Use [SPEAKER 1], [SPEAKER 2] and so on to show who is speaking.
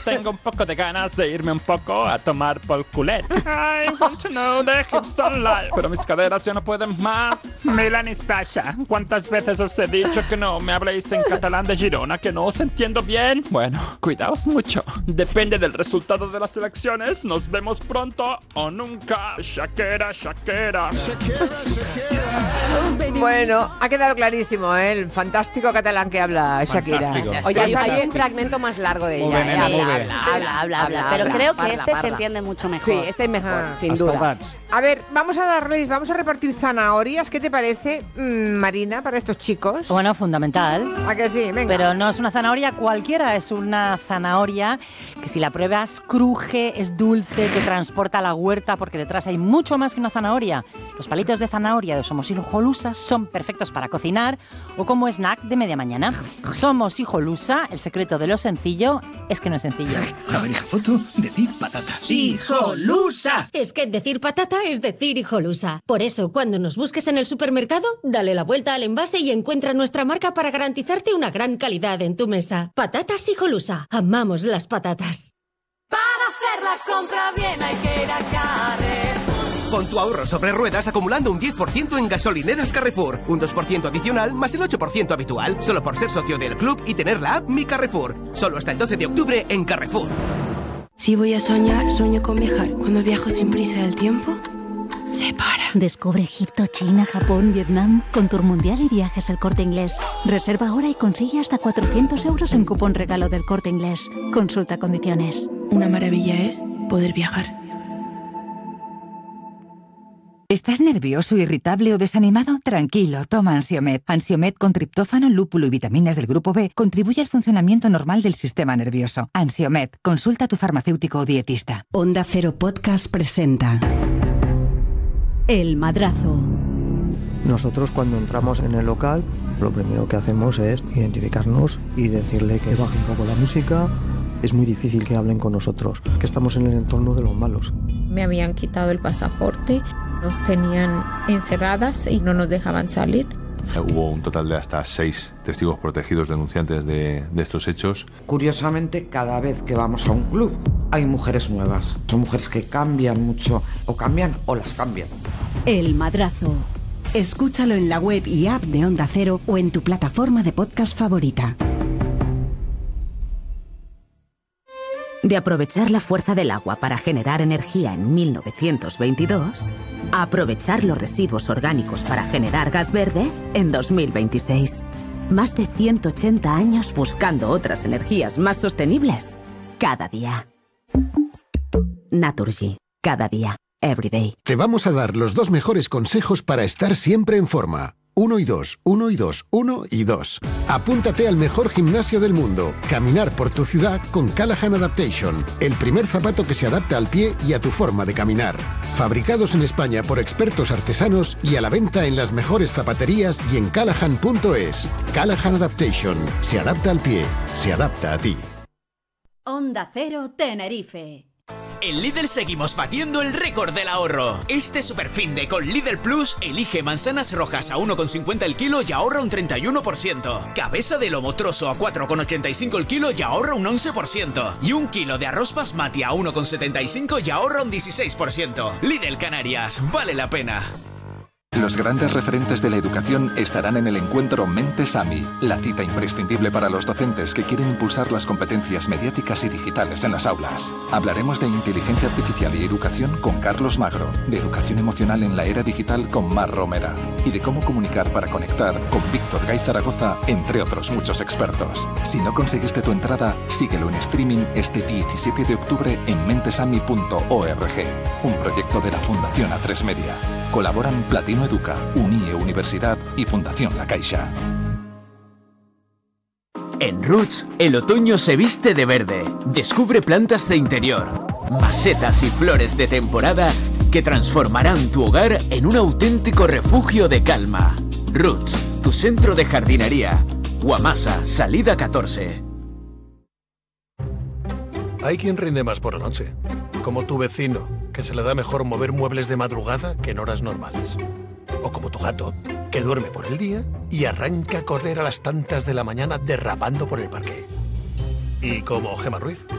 [SPEAKER 1] tengo un poco de ganas de irme un poco a tomar por culet. I want to know the hipster life. Pero mis caderas ya no pueden más. Milan y Sasha, ¿cuántas veces os he dicho que no me habléis en catalán de Girona, que no os entiendo bien? Bueno, cuidaos mucho. Depende del resultado de las elecciones. Nos vemos pronto o nunca. Shakira, Shakira.
[SPEAKER 2] Bueno, ha quedado clarísimo, ¿eh? El fantástico catalán que habla Shakira.
[SPEAKER 3] Fantástico.
[SPEAKER 4] Oye, hay un fragmento más largo de ella.
[SPEAKER 3] Habla. Pero creo que se entiende mucho mejor.
[SPEAKER 2] Sí, este es mejor, sin duda. A ver, vamos a repartir zanahorias. ¿Qué te parece, Marina, para estos chicos?
[SPEAKER 5] Bueno, fundamental.
[SPEAKER 2] ¿A que sí? Venga.
[SPEAKER 5] Pero no es una zanahoria cualquiera, es una zanahoria que si la pruebas cruje, es dulce, te transporta a la huerta porque detrás hay mucho más que una zanahoria. Los palitos de zanahoria de Somos Hijolusa son perfectos para cocinar o como snack de media mañana. Somos Hijolusa, el secreto de lo sencillo es que no es sencillo.
[SPEAKER 6] A ver esa foto, decir patata. ¡Hijolusa!
[SPEAKER 7] Es que decir patata es decir hijolusa. Por eso, cuando nos busques en el supermercado, dale la vuelta al envase y encuentra nuestra marca para garantizarte una gran calidad en tu mesa. Patatas hijolusa. Amamos las patatas.
[SPEAKER 8] Para hacer la compra bien hay que ir a Carrefour.
[SPEAKER 9] Pon tu ahorro sobre ruedas acumulando un 10% en gasolineras Carrefour. Un 2% adicional más el 8% habitual. Solo por ser socio del club y tener la app Mi Carrefour. Solo hasta el 12 de octubre en Carrefour.
[SPEAKER 10] Si voy a soñar, sueño con viajar. Cuando viajo sin prisa del tiempo, se para.
[SPEAKER 11] Descubre Egipto, China, Japón, Vietnam con Tour Mundial y Viajes El Corte Inglés. Reserva ahora y consigue hasta 400 euros en cupón regalo del Corte Inglés. Consulta condiciones.
[SPEAKER 10] Una maravilla es poder viajar.
[SPEAKER 12] ¿Estás nervioso, irritable o desanimado? Tranquilo, toma Ansiomed. Ansiomed con triptófano, lúpulo y vitaminas del grupo B contribuye al funcionamiento normal del sistema nervioso. Ansiomed, consulta a tu farmacéutico o dietista.
[SPEAKER 13] Onda Cero Podcast presenta El Madrazo.
[SPEAKER 14] Nosotros cuando entramos en el local, lo primero que hacemos es identificarnos y decirle que baje un poco la música. Es muy difícil que hablen con nosotros, que estamos en el entorno de los malos.
[SPEAKER 15] Me habían quitado el pasaporte. Nos tenían encerradas y no nos dejaban salir.
[SPEAKER 16] Hubo un total de hasta 6 testigos protegidos denunciantes de estos hechos.
[SPEAKER 17] Curiosamente, cada vez que vamos a un club hay mujeres nuevas. Son mujeres que cambian mucho, o cambian o las cambian.
[SPEAKER 13] El Madrazo. Escúchalo en la web y app de Onda Cero o en tu plataforma de podcast favorita.
[SPEAKER 18] De aprovechar la fuerza del agua para generar energía en 1922, a aprovechar los residuos orgánicos para generar gas verde en 2026. Más de 180 años buscando otras energías más sostenibles cada día. Naturgy. Cada día. Every day.
[SPEAKER 19] Te vamos a dar los 2 mejores consejos para estar siempre en forma. 1 y 2, 1 y 2, 1 y 2. Apúntate al mejor gimnasio del mundo. Caminar por tu ciudad con Callahan Adaptation. El primer zapato que se adapta al pie y a tu forma de caminar. Fabricados en España por expertos artesanos y a la venta en las mejores zapaterías y en callahan.es. Callahan Adaptation. Se adapta al pie. Se adapta a ti.
[SPEAKER 11] Onda Cero Tenerife.
[SPEAKER 20] En Lidl seguimos batiendo el récord del ahorro. Este superfinde con Lidl Plus elige manzanas rojas a 1,50 el kilo y ahorra un 31%. Cabeza de lomo trozo a 4,85 el kilo y ahorra un 11%. Y 1 kilo de arroz basmati a 1,75 y ahorra un 16%. Lidl Canarias, vale la pena.
[SPEAKER 21] Los grandes referentes de la educación estarán en el encuentro Mentes AMI, la cita imprescindible para los docentes que quieren impulsar las competencias mediáticas y digitales en las aulas. Hablaremos de inteligencia artificial y educación con Carlos Magro, de educación emocional en la era digital con Mar Romera y de cómo comunicar para conectar con Víctor Gay Zaragoza, entre otros muchos expertos. Si no conseguiste tu entrada, síguelo en streaming este 17 de octubre en mentesami.org, un proyecto de la Fundación A3 Media. Colaboran Platino Educa, UNIE Universidad y Fundación La Caixa.
[SPEAKER 20] En Roots, el otoño se viste de verde. Descubre plantas de interior, macetas y flores de temporada que transformarán tu hogar en un auténtico refugio de calma. Roots, tu centro de jardinería. Guamasa, salida 14.
[SPEAKER 22] Hay quien rinde más por la noche, como tu vecino, que se le da mejor mover muebles de madrugada que en horas normales. O como tu gato, que duerme por el día y arranca a correr a las tantas de la mañana derrapando por el parque. Y como Gemma Ruiz,